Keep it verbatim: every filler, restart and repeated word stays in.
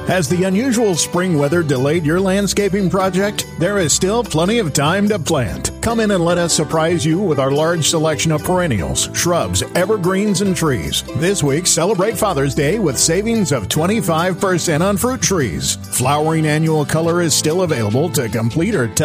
Has the unusual spring weather delayed your landscaping project? There is still plenty of time to plant. Come in and let us surprise you with our large selection of perennials, shrubs, evergreens, and trees. This week, celebrate Father's Day with savings of twenty-five percent on fruit trees. Flowering annual color is still available to complete or